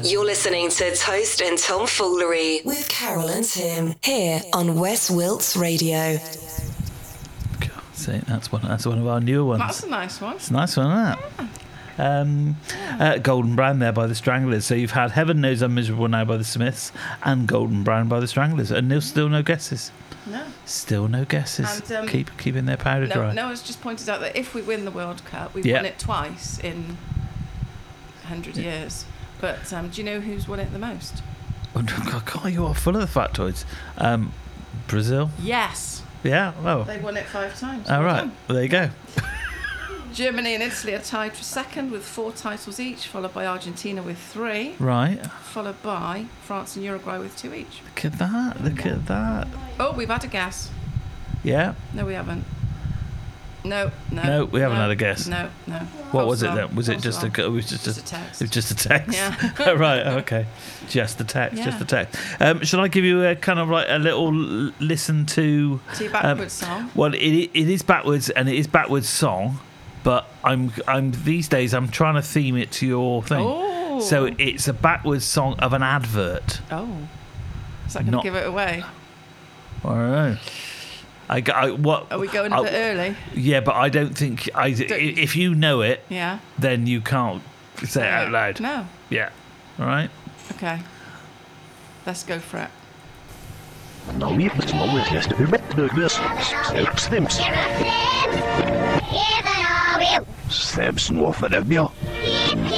You're listening to Toast and Tomfoolery with Carol and Tim here on West Wilts Radio. See, that's one of our newer ones. That's a nice one. It's a nice one, isn't it? Golden Brown there by the Stranglers. So you've had Heaven Knows I'm Miserable Now by the Smiths and Golden Brown by the Stranglers. And there's still no guesses. No. Still no guesses. And, keeping their powder dry. No, it's just pointed out that if we win the World Cup, we've won it twice in 100 years. But do you know who's won it the most? God, you are full of the factoids. Brazil? Yes. Yeah, well. They won it 5 times. All right, well, there you go. Germany and Italy are tied for second with 4 titles each, followed by Argentina with 3. Right. Followed by France and Uruguay with 2 each. Look at that. Oh, we've had a guess. Yeah? No, we haven't. No, we haven't had a guess. No. What was it then? Was it just a text? It was just a text. Yeah. Right. Okay. Just a text. Yeah. Just a text. Shall I give you a kind of like a little listen to? See, backwards song. Well, it is backwards, and it is backwards song, but I'm these days I'm trying to theme it to your thing. Oh. So it's a backwards song of an advert. Oh. Is that going to give it away? I don't know. What are we going a bit early? Yeah, but I don't think if you know it, then you can't say it out loud. No. Yeah. All right. Okay. Let's go for it.